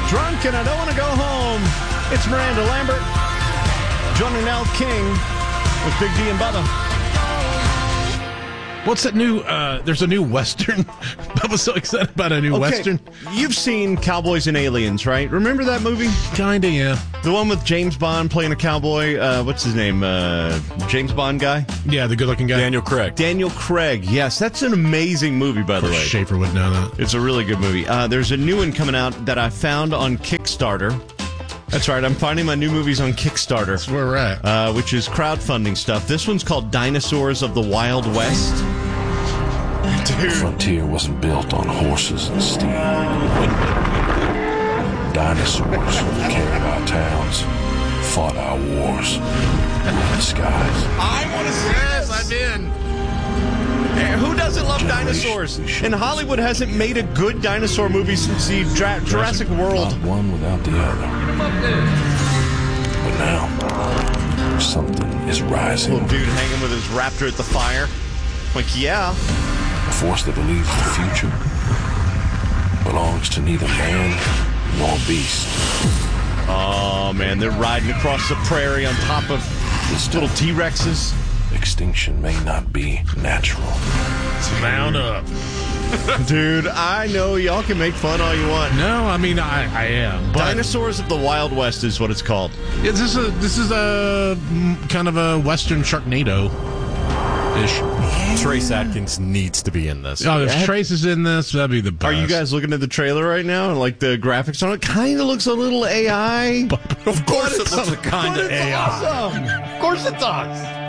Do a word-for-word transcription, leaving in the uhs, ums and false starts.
Drunk and I don't want to go home. It's Miranda Lambert joining Al King with Big D and Bubba. What's that new, uh, there's a new Western. Bubba's so excited about a new Okay, Western. you've seen Cowboys and Aliens, right? Remember that movie? Kinda, yeah. The one with James Bond playing a cowboy. Uh, what's his name? Uh, James Bond guy? Yeah, the good-looking guy. Daniel Craig. Daniel Craig. Yes, that's an amazing movie, by the way. Schaefer would know that. It's a really good movie. Uh, there's a new one coming out that I found on Kickstarter. That's right. I'm finding my new movies on Kickstarter. That's where we're at. Uh, which is crowdfunding stuff. This one's called Dinosaurs of the Wild West. The frontier wasn't built on horses and steel. Dinosaurs carried our towns, fought our wars in the skies. I want to see this. I'm in. Hey, who doesn't love dinosaurs? And Hollywood hasn't made a good dinosaur movie since the Dra- Jurassic World. Not one without the other. But now, something is rising. Little dude hanging with his raptor at the fire. Like, yeah. A force that believes the future belongs to neither man nor beast. Oh, man, they're riding across the prairie on top of This little T-Rexes. Extinction may not be natural. Mount up. Dude, I know y'all can make fun all you want. No, I mean, I, I am. But Dinosaurs of the Wild West is what it's called. Yeah, this is a, this is a mm, kind of a Western Sharknado-ish. Trace Atkins needs to be in this. Oh, if Trace is in this, that'd be the best. Are you guys looking at the trailer right now? And like the graphics on it kind of looks a little A I. Of course it looks kind of But it's A I. awesome. Of course it does.